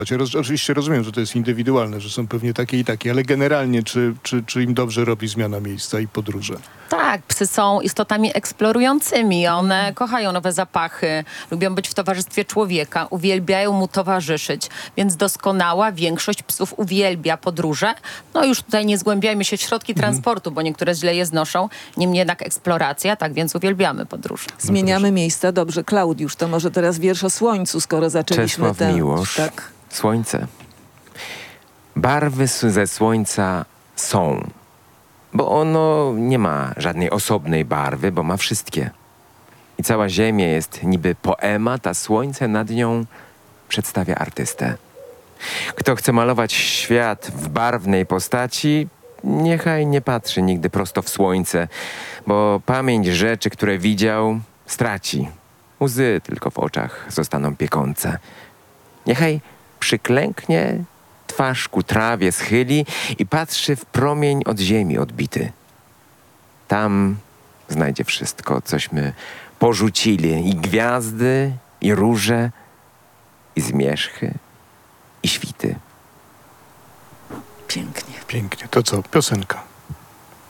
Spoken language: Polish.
Oczywiście rozumiem, że to jest indywidualne, że są pewnie takie i takie, ale generalnie czy im dobrze robi zmiana miejsca i podróże? Tak, psy są istotami eksplorującymi. One kochają nowe zapachy, lubią być w towarzystwie człowieka, uwielbiają mu towarzyszyć. Więc doskonała większość psów uwielbia podróże. No już tutaj nie zgłębiajmy się w środki transportu, bo niektóre źle je znoszą. Niemniej jednak eksploracja, tak więc uwielbiamy podróże. Zmieniamy miejsca. Dobrze, Klaudiusz, to może teraz wiersz o słońcu, skoro zaczęliśmy Czesław Miłosz. Tak. Słońce. Barwy ze słońca są, bo ono nie ma żadnej osobnej barwy, bo ma wszystkie. I cała ziemia jest niby poemat, a słońce nad nią przedstawia artystę. Kto chce malować świat w barwnej postaci, niechaj nie patrzy nigdy prosto w słońce, bo pamięć rzeczy, które widział, straci. Łzy tylko w oczach zostaną piekące. Niechaj przyklęknie, twarz ku trawie schyli i patrzy w promień od ziemi odbity. Tam znajdzie wszystko, cośmy porzucili, i gwiazdy, i róże, i zmierzchy, i świty. Pięknie. Pięknie. To co? Piosenka.